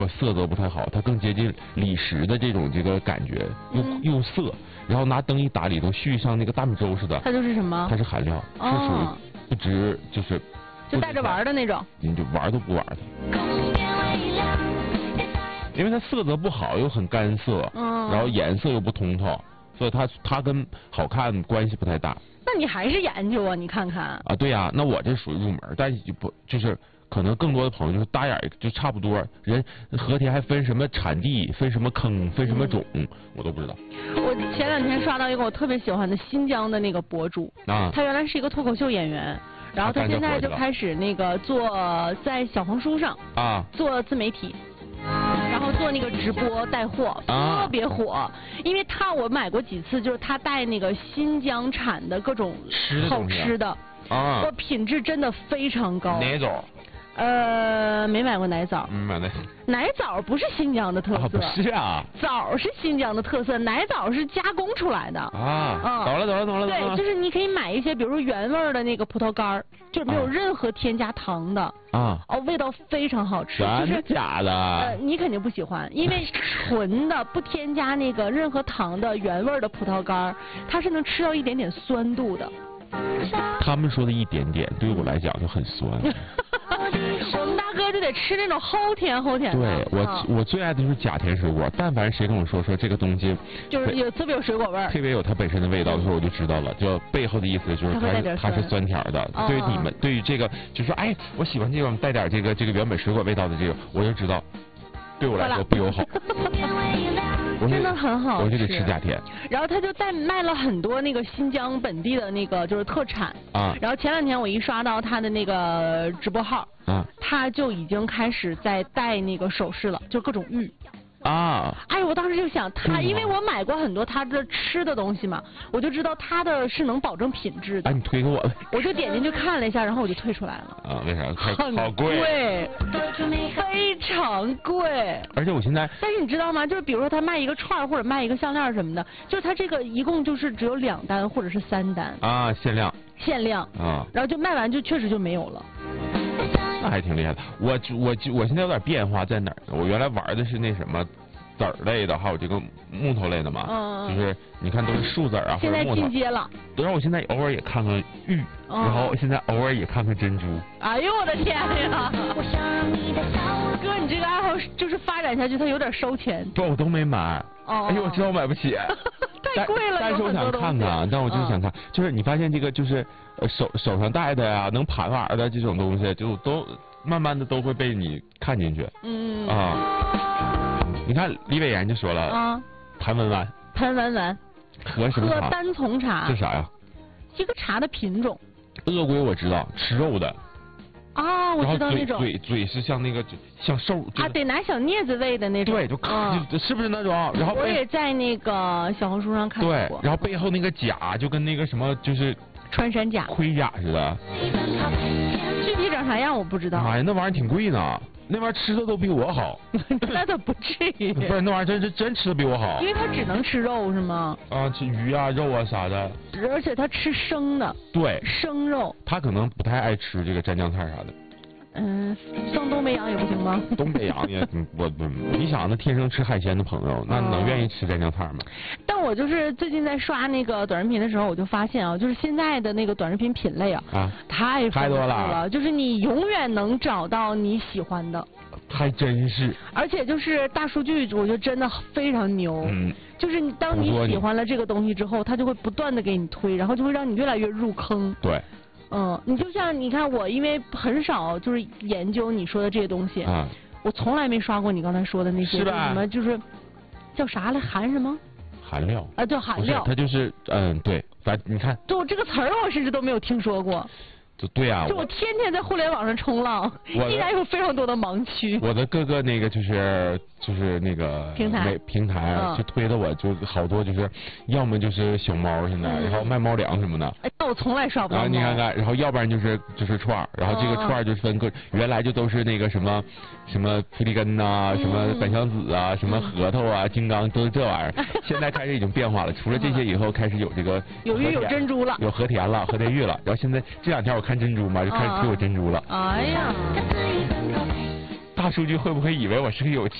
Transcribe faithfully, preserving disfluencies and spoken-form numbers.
色泽不太好，它更接近李石的这种这个感觉，又、嗯、又涩，然后拿灯一打，里头续像那个大米粥似的。 它就是什么？ 它是含料，哦、是属于不值，就是就带着玩的那种。 你就玩都不玩它，因为它色泽不好，又很干涩，嗯，然后颜色又不通透，所以它它跟好看关系不太大。 那你还是研究啊？你看看。 啊，对呀、啊，那我这属于入门，但是不就是。可能更多的朋友就是大眼就差不多，人和田还分什么产地，分什么坑，分什么种，嗯、我都不知道。 我前两天刷到一个我特别喜欢的新疆的那个博主，啊，他原来是一个脱口秀演员，然后他现在就开始那个做在小红书上啊做自媒体。然后做那个直播带货，特别火，啊、因为他我买过几次，就是他带那个新疆产的各种好吃的，啊，我品质真的非常高。 哪种？ 呃，没买过奶枣。 嗯，买的。 奶枣不是新疆的特色。 啊、不是啊。 枣是新疆的特色，奶枣是加工出来的。 啊。嗯。懂了，懂了，懂了。 对，就是你可以买一些，比如说原味的那个葡萄干，就是没有任何添加糖的。啊。哦，味道非常好吃。 真的假的？ 呃，你肯定不喜欢，因为纯的不添加那个任何糖的原味的葡萄干，它是能吃到一点点酸度的。 他们说的一点点，对我来讲就很酸。 我们大哥就得吃那种齁甜齁甜的。 对我、啊、我最爱的就是假甜水果，但凡谁跟我说说这个东西就是有特别有水果味儿， 特别有它本身的味道的时候，我就知道了，就背后的意思就是它是它是酸甜的。哦、对于你们对于这个就说哎我喜欢这种带点这个这个原本水果味道的这个，我就知道对我来说不友好。 真的很好吃， 我就得吃假甜。 然后他就带卖了很多那个新疆本地的那个就是特产啊。然后前两天我一刷到他的那个直播号啊，他就已经开始在带那个首饰了，就各种玉。啊！哎，我当时就想他，因为我买过很多他的吃的东西嘛，我就知道他的是能保证品质的。 哎、啊，你推给我了。 我就点进去看了一下，然后我就退出来了。 啊？为啥？ 很好贵， 非常贵。 而且我现在， 但是你知道吗？就是比如说他卖一个串或者卖一个项链什么的，就是他这个一共就是只有两单或者是三单。 啊，限量。 限量。啊。然后就卖完就确实就没有了。 那还挺厉害的。我我我现在有点变化在哪儿呢？我原来玩的是那什么籽儿类的，还有这个木头类的嘛。嗯。就是你看都是树籽儿啊或者木头。 现在进阶了。 然后我现在偶尔也看看玉，嗯、然后现在偶尔也看看珍珠。 哎呦我的天呀！哥，你这个爱好就是发展下去，它有点烧钱。 不，我都没买。哦。哎呦，我知道我买不起。 太贵了， 但是我想看看，但我就是想看，嗯、就是你发现这个就是呃手手上戴的呀，能盘玩的这种东西，就都慢慢的都会被你看进去。嗯啊，你看李伟岩就说了啊，盘文玩， 盘文玩， 喝什么茶？ 喝单丛茶。 这啥呀？ 一个茶的品种。 鳄龟我知道，吃肉的。 啊，我知道那种。 嘴嘴是像那个像兽啊，得拿小镊子喂的那种。 对，就咔，是不是那种？然后我也在那个小红书上看过。 对，然后背后那个甲就跟那个什么就是穿山甲、 盔甲似的。 具体长啥样我不知道。 哎呀，那玩意儿挺贵呢，那玩意儿吃的都比我好。 那倒不至于。 不是，那玩意儿真真真吃的比我好。 因为它只能吃肉是吗？ 啊，吃鱼啊、肉啊啥的。 而且它吃生的。 对。 生肉。 他可能不太爱吃这个蘸酱菜啥的。 嗯，放东北羊也不行吗？ 东北羊也，我我你想那天生吃海鲜的朋友，那能愿意吃蘸酱菜吗？ 但我就是最近在刷那个短视频的时候，我就发现啊，就是现在的那个短视频品类啊，啊太太多了， 就是你永远能找到你喜欢的。 还真是。 而且就是大数据，我觉得真的非常牛。嗯。就是你当你喜欢了这个东西之后，它就会不断的给你推，然后就会让你越来越入坑。 对。 嗯，你就像你看我，因为很少就是研究你说的这些东西，啊，我从来没刷过你刚才说的那些是吧什么，就是叫啥来含什么？ 含料啊，对，含料。 它就是嗯，对，反正你看， 对，我这个词儿我甚至都没有听说过。 就对啊， 就我天天在互联网上冲浪，依然有非常多的盲区。 我的各个那个就是就是那个平台平台就推的我就好多就是要么就是熊猫现在，然后卖猫粮什么的。 哎，那我从来刷不到。 然后你看看，然后要不然就是就是串儿，然后这个串儿就是分各原来就都是那个什么什么普利根呐，什么百香子啊，什么核桃啊，金刚都是这玩意儿。现在开始已经变化了，除了这些以后开始有这个有玉有珍珠了， 有和田了，和田玉了。然后现在这两天我看珍珠嘛，就开始推我珍珠了。 哎呀， 大大数据会不会以为我是个有钱